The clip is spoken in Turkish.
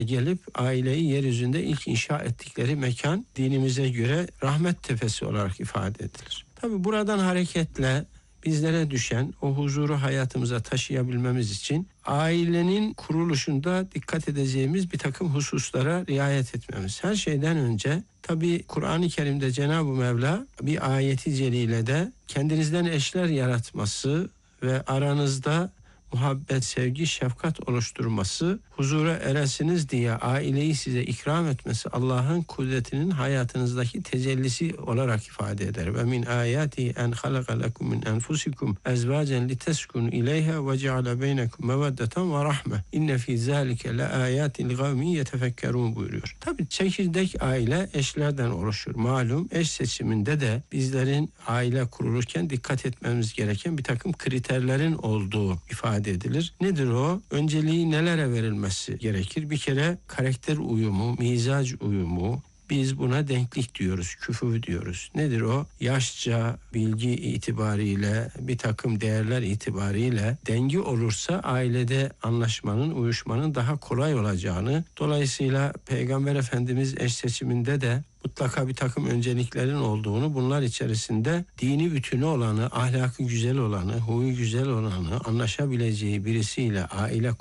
gelip aileyi yeryüzünde ilk inşa ettikleri mekan dinimize göre rahmet tepesi olarak ifade edilir. Tabi buradan hareketle bizlere düşen o huzuru hayatımıza taşıyabilmemiz için ailenin kuruluşunda dikkat edeceğimiz bir takım hususlara riayet etmemiz. Her şeyden önce tabi Kur'an-ı Kerim'de Cenab-ı Mevla bir ayeti celilede kendinizden eşler yaratması ve aranızda muhabbet, sevgi, şefkat oluşturması, huzura eresiniz diye aileyi size ikram etmesi Allah'ın kudretinin hayatınızdaki tecellisi olarak ifade eder. Ve min ayati en halaka lekum min enfusikum ezvacen liteskunu ileyha ve ceale beynekum meveddeten ve rahme. İnne fi zalike le ayatin li gavmin yetefekkerun buyuruyor. Tabii çekirdek aile eşlerden oluşur. Malum eş seçiminde de bizlerin aile kurulurken dikkat etmemiz gereken bir takım kriterlerin olduğu ifade edilir. Nedir o? Önceliği nelere verilmesi gerekir? Bir kere karakter uyumu, mizac uyumu, biz buna denklik diyoruz, küfü diyoruz. Nedir o? Yaşça, bilgi itibariyle, bir takım değerler itibariyle denge olursa ailede anlaşmanın, uyuşmanın daha kolay olacağını, dolayısıyla Peygamber Efendimiz eş seçiminde de mutlaka bir takım önceliklerin olduğunu, bunlar içerisinde dini bütünü olanı, ahlakı güzel olanı, huyu güzel olanı, anlaşabileceği birisiyle aile